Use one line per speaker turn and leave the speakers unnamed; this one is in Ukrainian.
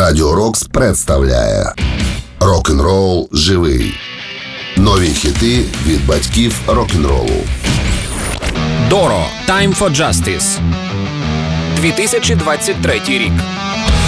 Радіо Рокс представляє Рок-н-рол живий. Нові хіти від батьків рок-н-ролу.
Доро. Time for Justice. 2023 рік.